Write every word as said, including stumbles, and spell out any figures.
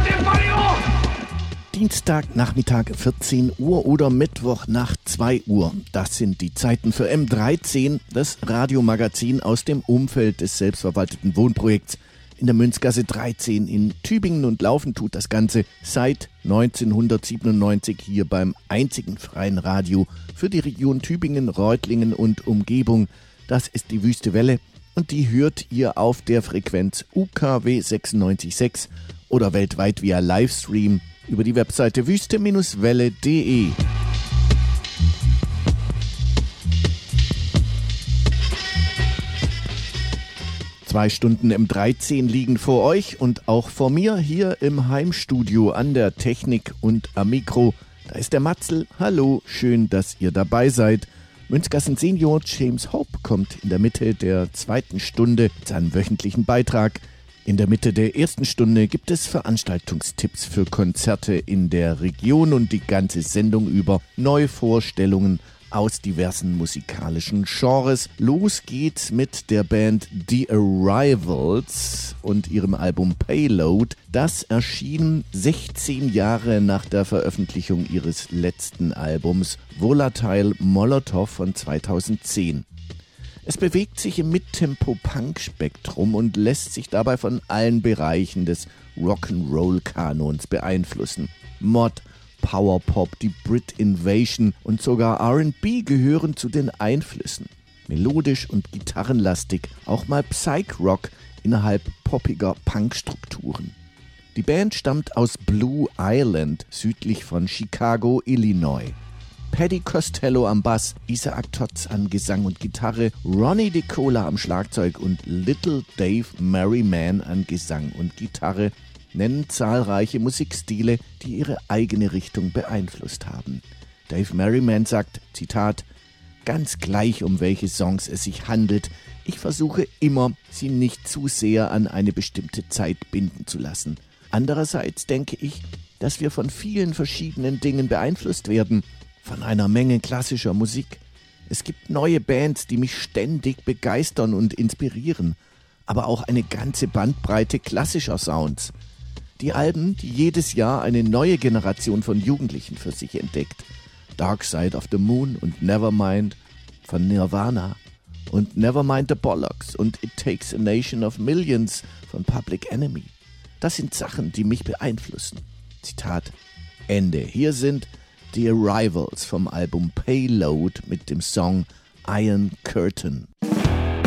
Dienstagnachmittag vierzehn Uhr oder Mittwoch nach zwei Uhr. Das sind die Zeiten für M dreizehn, das Radiomagazin aus dem Umfeld des selbstverwalteten Wohnprojekts in der Münzgasse dreizehn in Tübingen, und laufen tut das Ganze seit neunzehnhundertsiebenundneunzig hier beim einzigen freien Radio für die Region Tübingen, Reutlingen und Umgebung. Das ist die Wüste Welle, und die hört ihr auf der Frequenz U K W sechsundneunzig Komma sechs oder weltweit via Livestream über die Webseite wüste Welle punkt de. Zwei Stunden M dreizehn liegen vor euch und auch vor mir hier im Heimstudio an der Technik und am Mikro. Da ist der Matzel. Hallo, schön, dass ihr dabei seid. Münzgassen Senior James Hope kommt in der Mitte der zweiten Stunde mit seinem wöchentlichen Beitrag. In der Mitte der ersten Stunde gibt es Veranstaltungstipps für Konzerte in der Region und die ganze Sendung über Neuvorstellungen aus diversen musikalischen Genres. Los geht's mit der Band The Arrivals und ihrem Album Payload. Das erschien sechzehn Jahre nach der Veröffentlichung ihres letzten Albums Volatile Molotov von zweitausendzehn. Es bewegt sich im Mittempo-Punk-Spektrum und lässt sich dabei von allen Bereichen des Rock'n'Roll-Kanons beeinflussen. Mod, Powerpop, die Brit Invasion und sogar R and B gehören zu den Einflüssen. Melodisch und gitarrenlastig, auch mal Psych-Rock innerhalb poppiger Punk-Strukturen. Die Band stammt aus Blue Island, südlich von Chicago, Illinois. Paddy Costello am Bass, Isaac Totz an Gesang und Gitarre, Ronnie DeCola am Schlagzeug und Little Dave Merriman an Gesang und Gitarre nennen zahlreiche Musikstile, die ihre eigene Richtung beeinflusst haben. Dave Merriman sagt, Zitat, ganz gleich um welche Songs es sich handelt, ich versuche immer, sie nicht zu sehr an eine bestimmte Zeit binden zu lassen. Andererseits denke ich, dass wir von vielen verschiedenen Dingen beeinflusst werden, von einer Menge klassischer Musik. Es gibt neue Bands, die mich ständig begeistern und inspirieren, aber auch eine ganze Bandbreite klassischer Sounds. Die Alben, die jedes Jahr eine neue Generation von Jugendlichen für sich entdeckt. Dark Side of the Moon und Nevermind von Nirvana und Nevermind the Bollocks und It Takes a Nation of Millions von Public Enemy. Das sind Sachen, die mich beeinflussen. Zitat Ende. Hier sind The Arrivals vom Album Payload mit dem Song Iron Curtain.